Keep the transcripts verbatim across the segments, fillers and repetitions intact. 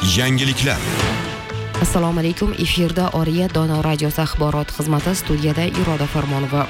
Yangiliklar. Assalomu alaykum. Efirda Oriya Dono radiosi axborot xizmati, studiyada Iroda Farmonova.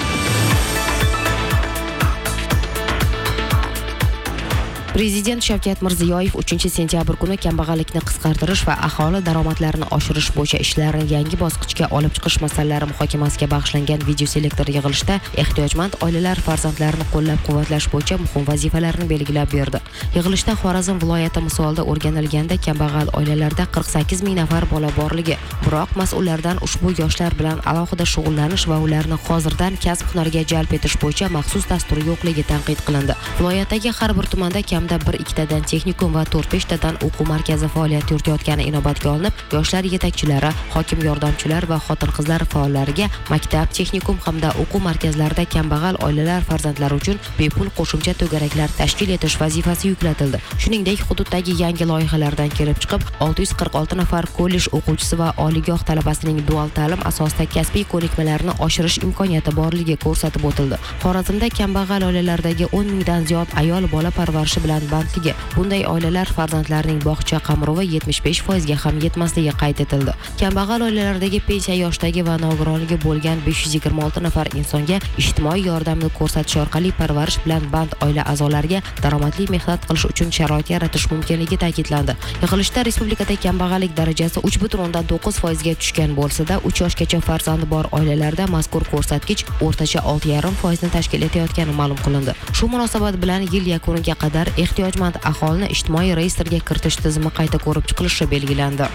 Prezident Shavkat Mirziyoyev uchinchi sentyabr kuni kambag'allikni qisqartirish va aholi daromadlarini oshirish bo'yicha ishlarni yangi bosqichga olib chiqish masalalari muhokamasiga bag'ishlangan videoselektor yig'ilishida ehtiyojmand oilalar farzandlarini qo'llab-quvvatlash bo'yicha muhim vazifalarni belgilab berdi. Yig'ilishda Xorazm viloyati misolida o'rganilganda kambag'al oilalarda qirq sakkiz ming nafar bola borligi, biroq mas'ullardan ushbu yoshlar bilan alohida shug'ullanish va ularni hozirdan kasb-hunarga jalb etish bo'yicha maxsus dastur yo'qligi tanqid qilindi. Viloyatdagi har bir tumanda kam bir ikkitadan texnikum va to'rt besh tadan o'quv markazi faoliyat yuritayotgani inobatga olinib, yoshlar yetakchilari, hokim yordamchilar va xotin-qizlar faollariga maktab, texnikum hamda o'quv markazlarida kambag'al oilalar farzandlari uchun bepul qo'shimcha to'garaklar tashkil etish vazifasi yuklatildi. Shuningdek, hududdagi yangi loyihalardan kelib chiqib, olti yuz qirq olti nafar kollej o'quvchisi va oliygoh talabasining dual ta'lim asosida kasbiy ko'nikmalarini oshirish imkoniyati borligi ko'rsatib o'tildi. Xorazmda kambag'al oilalardagi o'n mingdan ziyod ayol bola parvarishi bilan bandligi. Bunday oilalar farzandlarining bog'cha qamrovi yetmish besh foizga ham yetmasligi qayd etildi. Kambag'al oilalardagi pensiya yoshdagi va nogironligi bo'lgan besh yuz yigirma olti nafar insonga ijtimoiy yordamni ko'rsatish orqali parvarish bilan band oila a'zolariga daromadli mehnat qilish uchun sharoit yaratish mumkinligi ta'kidlandi. Yig'ilishda respublikada kambag'allik darajasi uch butun o'ndan to'qqiz foizga tushgan bo'lsa-da, uch yoshgacha farzandi bor oilalarda mazkur ko'rsatkich o'rtacha olti yarim foizni tashkil etayotgani ma'lum qilindi. Shu munosabat bilan yil yakuniga qadar ehtiyojmand aholini ijtimoiy reyestrga kiritish tizimi qayta ko'rib chiqilishi belgilandi.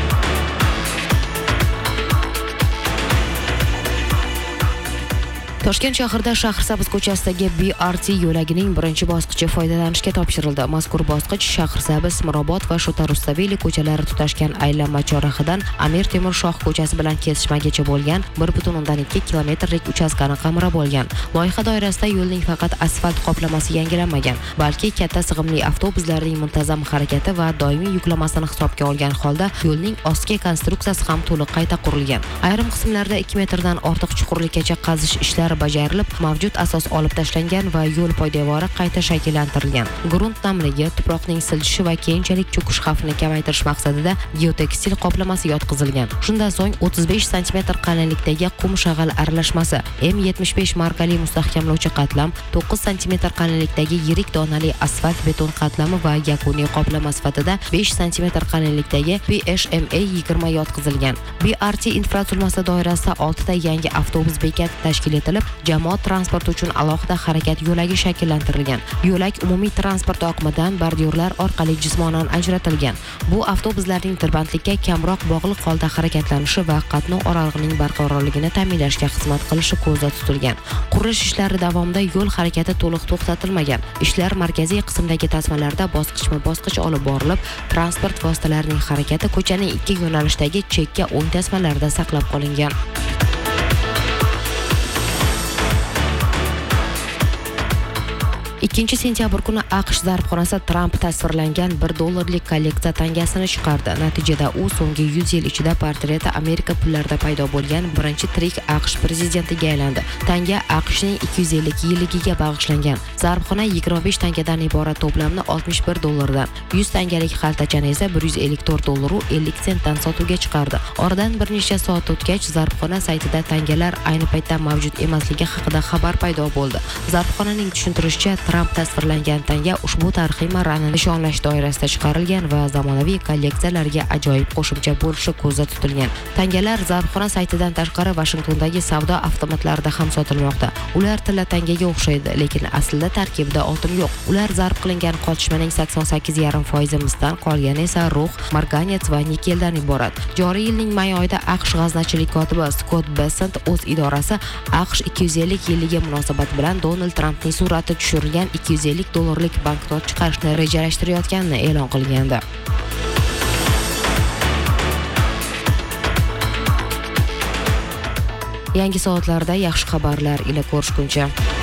Toshkent shahrida Shahrisabz ko'chasidagi B R T yo'lagining birinchi bosqichi foydalanishga topshirildi. Mazkur bosqich Shahrisabz, Mirobod va Shota Rustaveli ko'chalari tutashgan aylanma chorrahadan Amir Temur Shoh ko'chasi bilan kesishmagacha bo'lgan bir butun o'ndan ikki kilometrlik uchastkani qamrab olgan. Loyiha doirasida yo'lning faqat asfalt qoplamasi yangilanmagan, balki katta sig'imli avtobuslarning muntazam harakati va doimiy yuklamasini hisobga olgan holda yo'lning ostki konstruksiyasi ham to'liq qayta qurilgan. Ayrim qismlarda ikki metrdan ortiq chuqurlikkacha qazish ishlari bajarilib, mavjud asos olib tashlangan va yo'l poydevori qayta shakllantirilgan. Grunt namligi, tuproqning siljishi va keyinchalik cho'kish xavfini kamaytirish maqsadida geotekstil qoplamasi yotqizilgan. Shundan so'ng o'ttiz besh santimetr qalinlikdagi qum shag'al aralashmasi, M yetmish besh markali mustahkamlovchi qatlam, to'qqiz santimetr qalinlikdagi yirik donali asfalt beton qatlami va yakuniy qoplama sifatida besh santimetr qalinlikdagi P H M A yigirma yotqizilgan. B R T infratuzilmasi doirasida olti ta yangi avtobus bekati tashkil etilib, jamoat transporti uchun alohida harakat yo'lagi shakllantirilgan. Yo'lak umumiy transport oqimidan bordyurlar orqali jismonan ajratilgan. Bu avtobuslarning tirbandlikka kamroq bog'liq holda harakatlanishi va qatnov oralig'ining barqarorligini ta'minlashga xizmat qilishi ko'zda tutilgan. Qurilish ishlari davomida yo'l harakati to'liq to'xtatilmagan. Ishlar markaziy qismdagi tasmalarda bosqichma-bosqich olib borilib, transport vositalarining harakati ko'chaning ikki yo'nalishdagi chekka o'ng tasmalarida saqlab qolingan. ikkinchi sentyabr kuni AQSh zarbxonasi Tramp tasvirlangan bir dollarlik kolleksiya tangasini chiqardi. Natijada u so'nggi yuz yil ichida portreti Amerika pullarida paydo bo'lgan birinchi tirik AQSh prezidentiga aylandi. Tanga AQShning ikki yuz ellik yilligiga bag'ishlangan. Zarbxona yigirma besh tangadan iborat to'plamni oltmish bir dollardan, yuz tangalik xaltachani esa bir yuz ellik to'rt dollar ellik sentdan sotuvga chiqardi. Oradan bir necha soat o'tgach, zarbxona saytida tangalar ayni paytda mavjud emasligi haqida xabar paydo bo'ldi. Zarbxonaning tushuntirishicha, Tramp tasvirlangan tanga ushbu tarixiy marrani nishonlash doirasida chiqarilgan va zamonaviy kolleksiyalarga ajoyib qo'shimcha bo'lishi ko'zda tutilgan. Tangalar zarbxona saytidan tashqari Washingtondagi savdo avtomatlarida ham sotilmoqda. Ular tilla tangaga o'xshaydi, lekin aslida tarkibida oltin yo'q. Ular zarb qilingan qotishmaning sakson sakkiz yarim foizi misdan, qolgani esa rux, marganets va nikeldan iborat. Joriy yilning may oyida AQSh g'aznachilik kotibi Scott Bessent o'z idorasi AQSh ikki yuz ellik yilliga munosabat bilan Donald Trampning surati tushirilgan ikki yuz ellik dollarlik banknot chiqarishni rejalashtirayotganini e'lon qilgandi. Yangi soatlarda yaxshi xabarlar ila ko'rishguncha.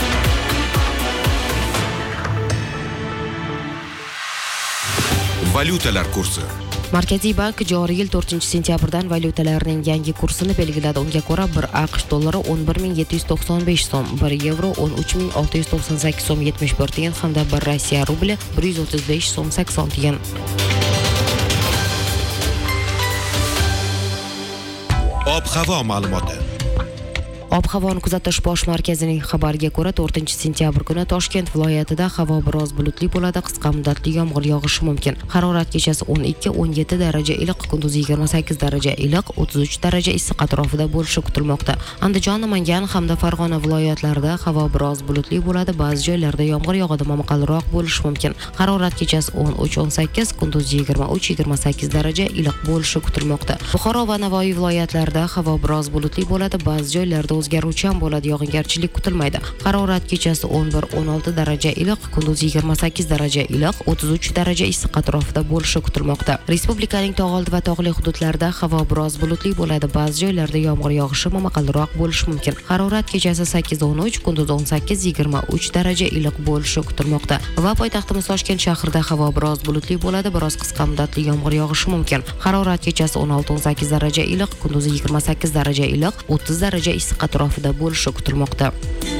Valyutalar kursi. Markaziy bank joriy yil to'rtinchi sentyabrdan valyutalarning yangi kursini belgiladi. Unga ko'ra bir AQSh dollari o'n bir ming yetti yuz to'qson besh so'm, bir yevro o'n uch ming olti yuz to'qson sakkiz so'm yetmish bir tiyin hamda bir Rossiya rubli bir yuz o'ttiz besh so'm sakson tiyin. Ob-havo ma'lumoti. Ob-havoni kuzatish bosh markazining xabariga ko'ra, to'rtinchi sentyabr kuni Toshkent viloyatida havo biroz bulutli bo'ladi, qisqa muddatli yomg'ir yog'ishi mumkin. Harorat kechasi o'n ikki o'n yetti daraja iliq, kunduz yigirma sakkiz daraja iliq, o'ttiz uch daraja issiq atrofida bo'lishi kutilmoqda. Andijon, Namangan hamda Farg'ona viloyatlarida havo biroz bulutli bo'ladi, ba'zi joylarda yomg'ir yog'adi, momaqaldiroq bo'lishi mumkin. Harorat kechasi o'n uch o'n sakkiz, kunduz yigirma uch yigirma sakkiz daraja iliq bo'lishi kutilmoqda. Buxoro va Navoiy viloyatlarida havo biroz bulutli bo'ladi, ba'zi joylarda o'zgaruvchan bo'ladi, yog'ingarchilik kutilmaydi. Harorat kechasi o'n bir o'n olti daraja iliq, kunduz yigirma sakkiz daraja iliq, o'ttiz uch daraja issiq atrofida bo'lishi kutilmoqda. Respublikaning tog'oldi va tog'li hududlarida havo biroz bulutli bo'ladi, ba'zi joylarda yomg'ir yog'ishi, momaqaldiroq bo'lishi mumkin. Harorat kechasi sakkiz o'n uch, kunduz o'n sakkiz yigirma uch daraja iliq bo'lishi kutilmoqda. Va poytaxtimiz Toshkent shahrida havo biroz bulutli bo'ladi, biroz qisqa muddatli yomg'ir yog'ishi mumkin. Harorat kechasi o'n olti o'n sakkiz daraja iliq, kunduz yigirma sakkiz daraja iliq, o'ttiz daraja issiq atrofida bo'lishi kutilmoqda.